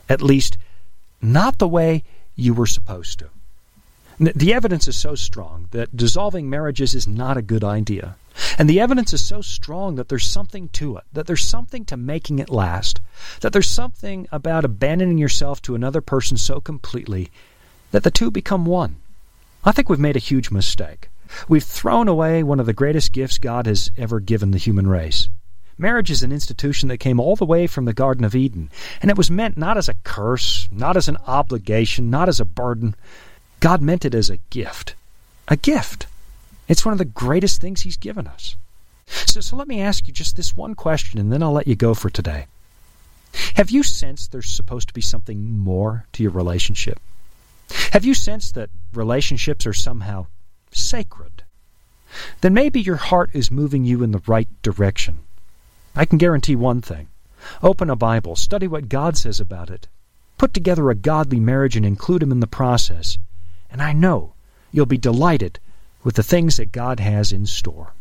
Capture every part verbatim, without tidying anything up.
At least, not the way you were supposed to. The evidence is so strong that dissolving marriages is not a good idea. And the evidence is so strong that there's something to it, that there's something to making it last, that there's something about abandoning yourself to another person so completely that the two become one. I think we've made a huge mistake. We've thrown away one of the greatest gifts God has ever given the human race. Marriage is an institution that came all the way from the Garden of Eden, and it was meant not as a curse, not as an obligation, not as a burden. God meant it as a gift. A gift. It's one of the greatest things He's given us. So, so let me ask you just this one question, and then I'll let you go for today. Have you sensed there's supposed to be something more to your relationship? Have you sensed that relationships are somehow sacred? Then maybe your heart is moving you in the right direction. I can guarantee one thing. Open a Bible, study what God says about it, put together a godly marriage and include Him in the process, and I know you'll be delighted with the things that God has in store.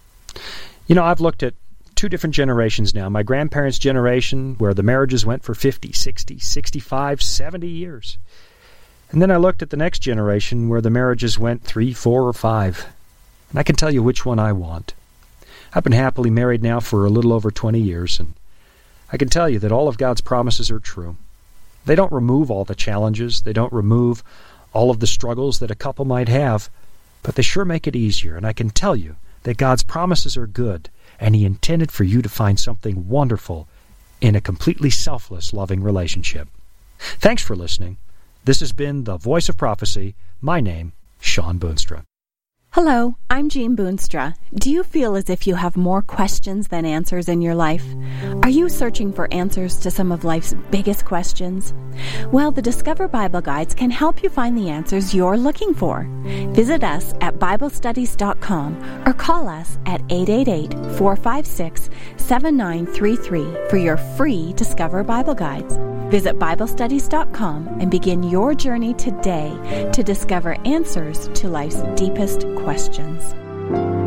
You know, I've looked at two different generations now. My grandparents' generation, where the marriages went for fifty, sixty, sixty-five, seventy years. And then I looked at the next generation, where the marriages went three, four, or five. And I can tell you which one I want. I've been happily married now for a little over twenty years, and I can tell you that all of God's promises are true. They don't remove all the challenges. They don't remove all of the struggles that a couple might have, but they sure make it easier. And I can tell you that God's promises are good, and He intended for you to find something wonderful in a completely selfless, loving relationship. Thanks for listening. This has been The Voice of Prophecy. My name, Sean Boonstra. Hello, I'm Jean Boonstra. Do you feel as if you have more questions than answers in your life? Are you searching for answers to some of life's biggest questions? Well, the Discover Bible Guides can help you find the answers you're looking for. Visit us at Bible Studies dot com or call us at eight eight eight, four five six, seven nine three three for your free Discover Bible Guides. Visit Bible Studies dot com and begin your journey today to discover answers to life's deepest questions.